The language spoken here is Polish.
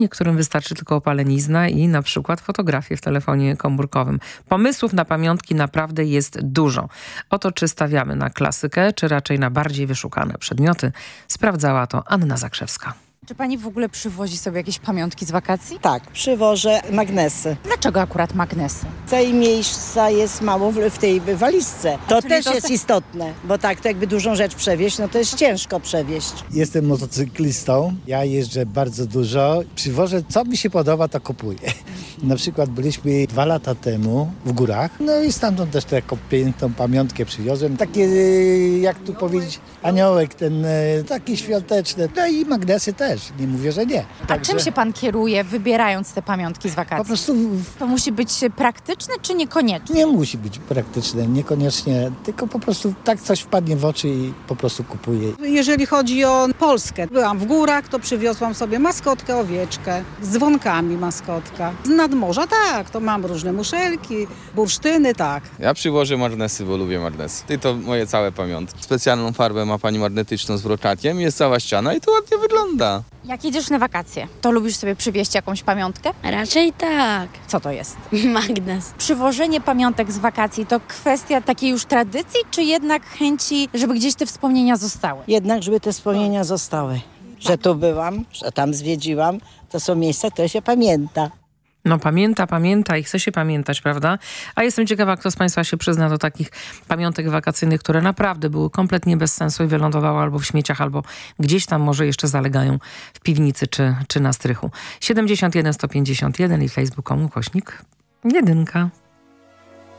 Niektórym wystarczy tylko opalenizna i na przykład fotografie w telefonie komórkowym. Pomysłów na pamiątki naprawdę jest dużo. Oto czy stawiamy na klasykę, czy raczej na bardziej wyszukane przedmioty, sprawdzała to Anna Zakrzewska. Czy pani w ogóle przywozi sobie jakieś pamiątki z wakacji? Tak, przywożę magnesy. Dlaczego akurat magnesy? Tej miejsca jest mało w tej walizce. To czyli też to jest istotne, bo tak, to jakby dużą rzecz przewieźć, no to jest ciężko przewieźć. Jestem motocyklistą, ja jeżdżę bardzo dużo. Przywożę, co mi się podoba, to kupuję. Na przykład byliśmy 2 lata temu w górach, no i stamtąd też taką piękną pamiątkę przywiozłem. Takie, jak tu powiedzieć, aniołek ten, taki świąteczny. No i magnesy też, nie mówię, że nie. A czym się pan kieruje, wybierając te pamiątki z Po wakacji? prostu To musi być praktyczne czy niekoniecznie? nie musi być praktyczne, niekoniecznie, tylko po prostu tak coś wpadnie w oczy i po prostu kupuję. Jeżeli chodzi o Polskę, byłam w górach, to przywiozłam sobie maskotkę, owieczkę, z dzwonkami maskotka. Z nadmorza tak, to mam różne muszelki, bursztyny, tak. Ja przywożę magnesy, bo lubię magnesy. I to moje całe pamiątki. Specjalną farbę ma pani magnetyczną z wroczakiem, jest cała ściana i to ładnie wygląda. Jak jedziesz na wakacje, to lubisz sobie przywieźć jakąś pamiątkę? Raczej tak. Co to jest? Magnes. Przywożenie pamiątek z wakacji to kwestia takiej już tradycji, czy jednak chęci, żeby gdzieś te wspomnienia zostały? Jednak, żeby te wspomnienia zostały. Że tu byłam, że tam zwiedziłam, to są miejsca, które się pamięta. No pamięta i chce się pamiętać, prawda? A jestem ciekawa, kto z państwa się przyzna do takich pamiątek wakacyjnych, które naprawdę były kompletnie bez sensu i wylądowały albo w śmieciach, albo gdzieś tam może jeszcze zalegają w piwnicy czy na strychu. 71 151 i Facebook.com/1.